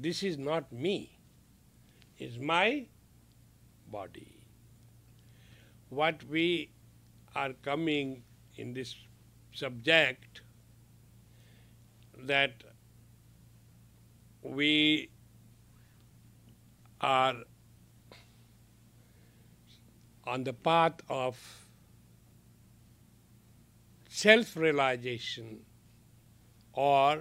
this is not me, it's my body. What we are coming in this subject, that we are on the path of self-realization or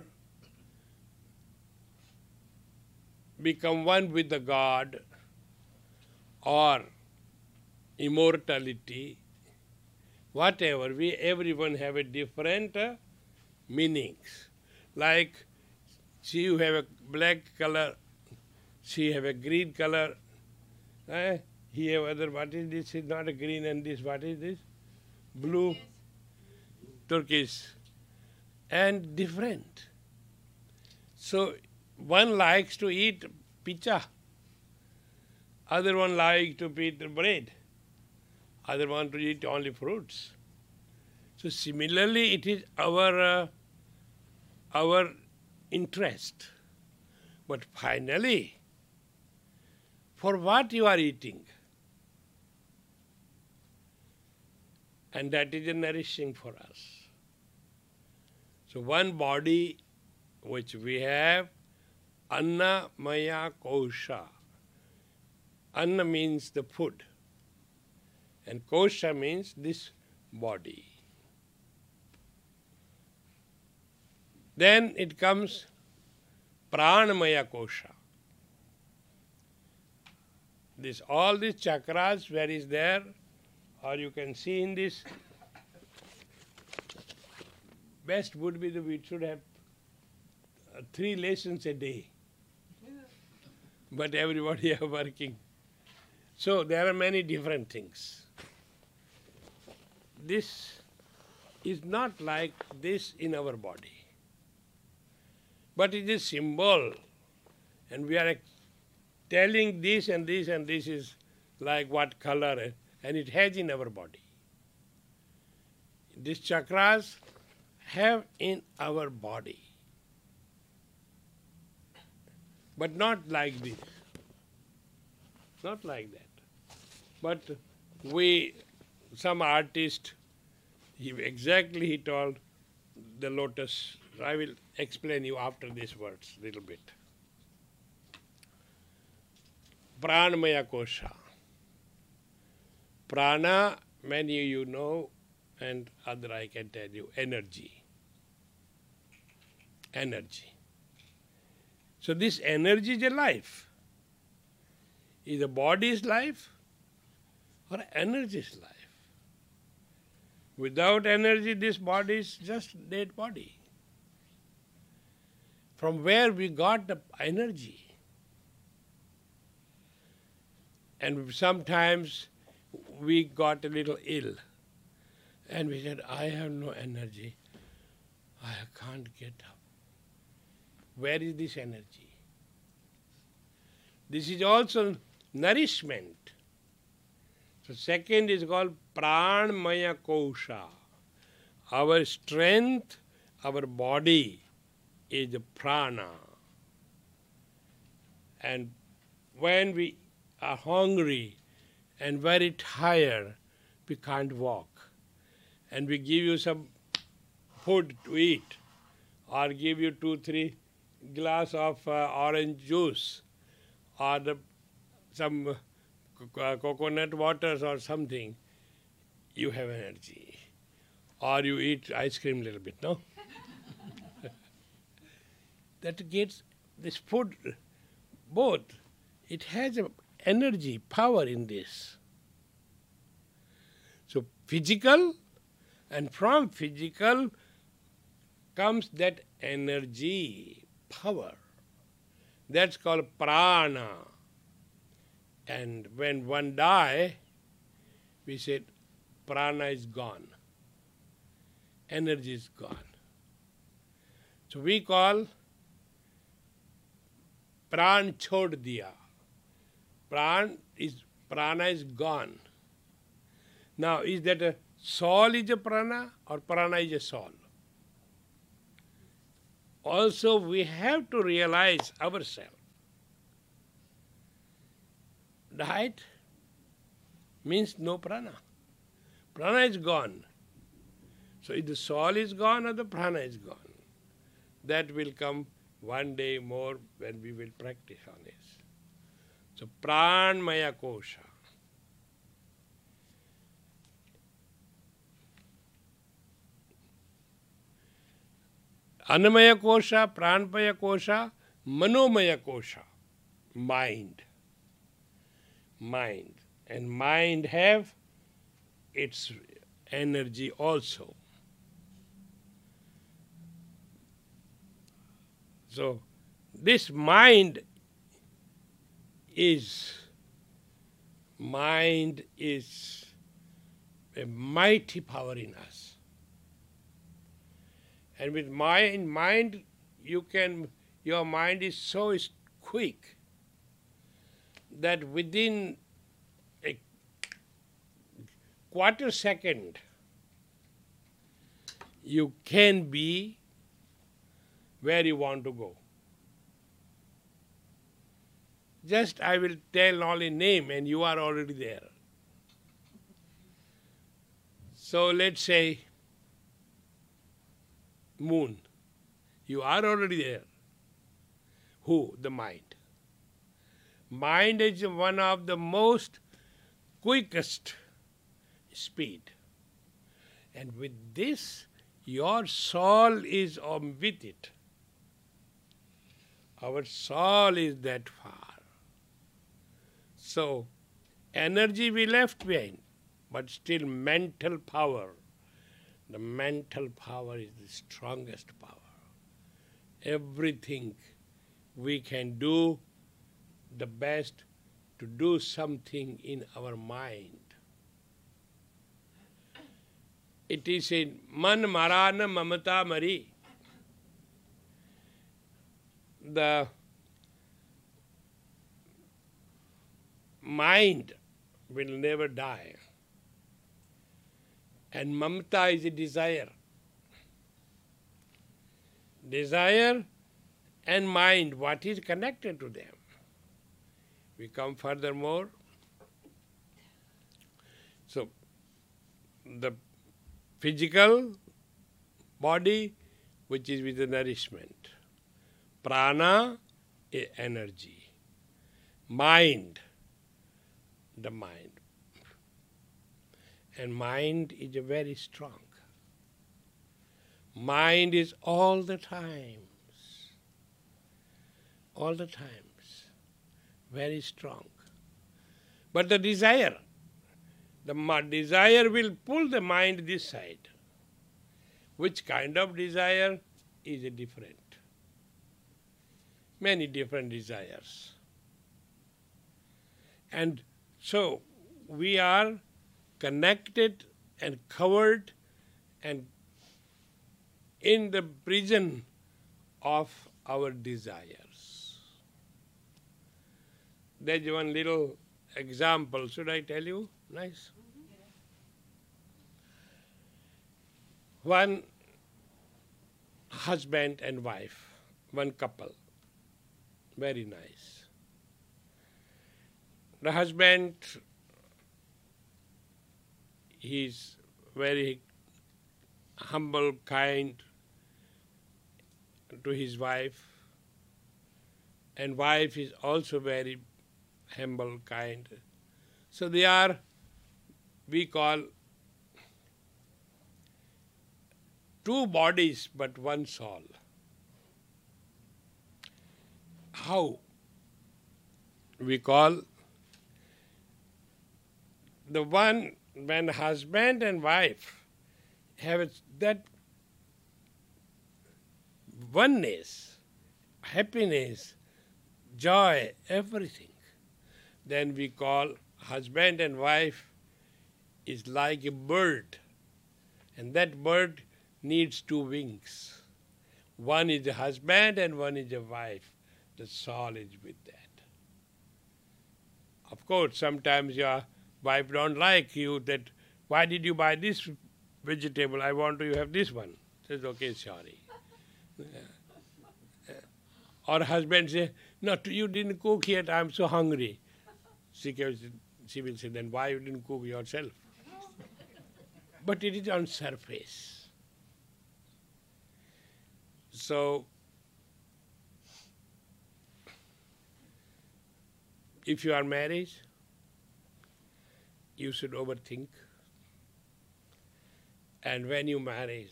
become one with the God or immortality, whatever, everyone have a different meanings. Like, see, you have a black color, she have a green color, he have other, what is this? It's not a green, and this, what is this? Blue, turquoise, and different. So one likes to eat pizza, other one likes to eat bread, other one to eat only fruits. So similarly, it is our interest. But finally, for what you are eating, and that is nourishing for us. So one body which we have, Anna Maya Kosha. Anna means the food, and Kosha means this body. Then it comes Pranamaya Kosha. All these chakras, where is there, or you can see in this, best would be that we should have 3 lessons a day. But everybody are working. So there are many different things. This is not like this in our body, but it is symbol, and we are telling this and this and this is like what color, and it has in our body. These chakras have in our body, but not like this, not like that. But some artist, he told the lotus. I will explain you after these words a little bit. Pranamaya Kosha. Prana, many of you know, and other I can tell you, energy. Energy. So this energy is a life. Is the body's life or energy's life? Without energy, this body is just dead body. From where we got the energy? And sometimes we got a little ill, and we said, I have no energy, I can't get up. Where is this energy? This is also nourishment. So second is called Pranamaya Kosha. Our strength, our body is the prana. And when we are hungry and very tired, we can't walk. And we give you some food to eat, or give you 2-3 glass of orange juice, or some coconut waters or something, you have energy. Or you eat ice cream a little bit, no? That gets this food, both. It has energy, power in this. So physical, and from physical comes that energy, power. That's called prana. And when one dies, we said prana is gone. Energy is gone. So we call pran chhod diya. Prana is gone. Now, is that a soul is a prana or prana is a soul? Also, we have to realize ourselves died means no prana. Prana is gone. So if the soul is gone or the prana is gone, that will come one day more when we will practice on this. So pranmaya kosha. Annamaya kosha, pranmaya kosha, manomaya kosha. Mind. Mind. And mind have its energy also. So this mind is a mighty power in us. And with mind, your mind is so quick that within a quarter second, you can be where you want to go. Just I will tell only name and you are already there. So let's say moon. You are already there. Who? The mind. Mind is one of the most quickest speed. And with this, your soul is with it. Our soul is that far. So, energy we left behind, but still mental power. The mental power is the strongest power. Everything we can do the best to do something in our mind. It is in man marana mamata mari. The mind will never die. And mamata is a desire. Desire and mind, what is connected to them? We come furthermore. So, the physical body, which is with the nourishment. Prana is energy. Mind, the mind. And mind is very strong. Mind is all the times, very strong. But the desire will pull the mind this side. Which kind of desire is different? Many different desires. And so we are connected and covered and in the prison of our desires. There's one little example. Should I tell you? Nice. One husband and wife, one couple. Very nice. The husband, he's very humble, kind to his wife, and wife is also very humble, kind. So they are, we call, two bodies but one soul. How? We call the one when husband and wife have that oneness, happiness, joy, everything, then we call husband and wife is like a bird, and that bird needs two wings. One is a husband and one is a wife. The soul is with that. Of course, sometimes your wife don't like you, that why did you buy this vegetable? I want to have this one. Says, okay, sorry. Or husband say, no, you didn't cook yet, I'm so hungry. She will say, then why you didn't cook yourself? But it is on surface. So, if you are married, you should overthink. And when you marry,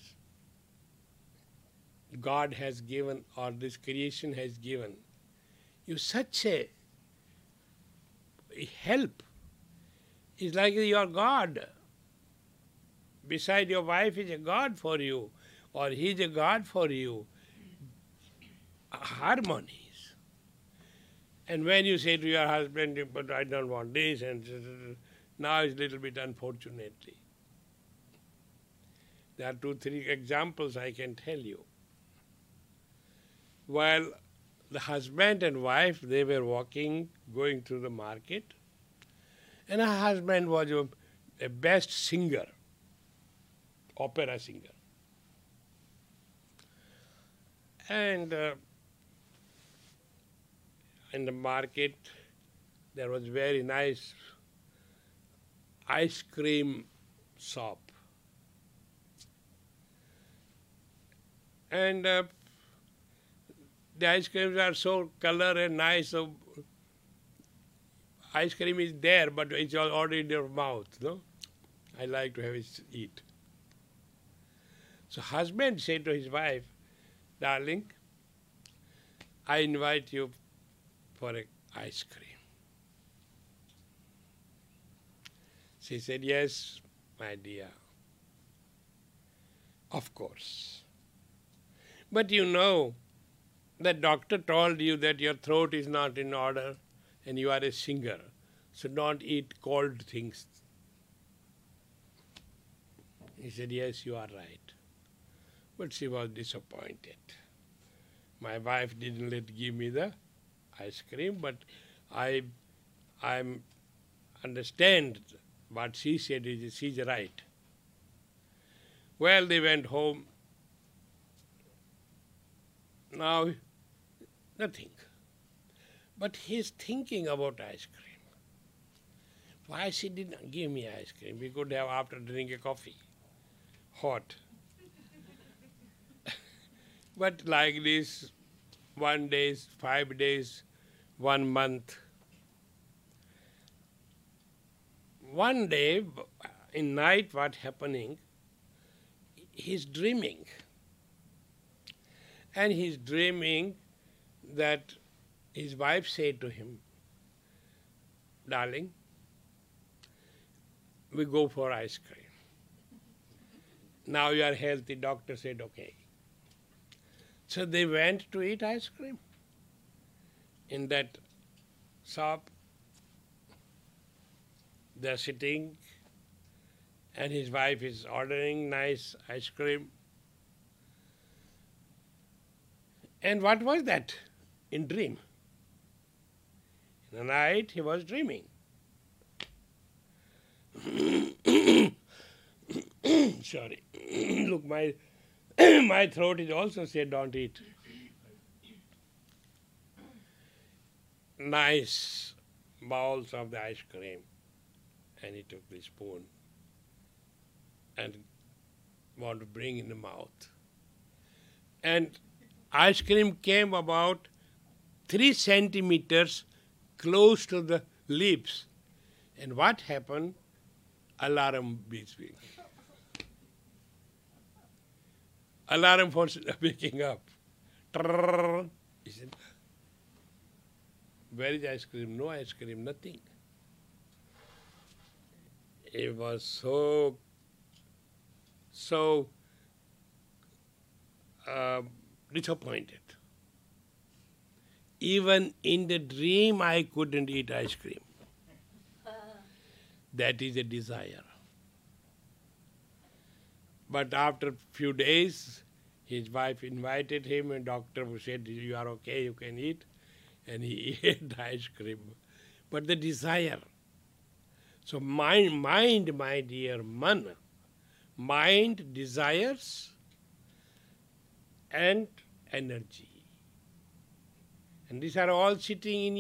God has given, or this creation has given, you such a help. It's like your God. Beside your wife is a God for you, or he is a God for you. Harmonies. And when you say to your husband, but I don't want this, and now it's a little bit unfortunately. There are 2, 3 examples I can tell you. While the husband and wife, they were walking, going through the market, and her husband was a best singer, opera singer. And in the market, there was very nice ice cream shop. And the ice creams are so color and nice, so ice cream is there, but it's already in your mouth, no? I like to have it eat. So husband said to his wife, darling, I invite you for an ice cream. She said, yes, my dear, of course. But you know, the doctor told you that your throat is not in order and you are a singer, so don't eat cold things. He said, yes, you are right. But she was disappointed. My wife didn't give me the ice cream, but I understand what she said, she's right. Well, they went home. Now, nothing. But he's thinking about ice cream. Why she didn't give me ice cream? We could have after drinking coffee, hot. But like this, 1 day, 5 days, 1 month. One day, in night, what happening? He's dreaming. And he's dreaming that his wife said to him, darling, we go for ice cream. Now you are healthy. Doctor said, okay. So they went to eat ice cream in that shop. They're sitting, and his wife is ordering nice ice cream. And what was that? In dream. In the night he was dreaming. Sorry. Look, my my throat is also said don't eat. Nice bowls of the ice cream. And he took the spoon and wanted to bring in the mouth. And ice cream came about 3 centimeters close to the lips. And what happened? Alarm beeping. Alarm for waking up. He said, where is ice cream? No ice cream, nothing. He was so disappointed. Even in the dream I couldn't eat ice cream. That is a desire. But after a few days, his wife invited him, and doctor said, you are okay, you can eat. And he ate the ice cream. But the desire. So mind, my dear man, mind, desires, and energy. And these are all sitting in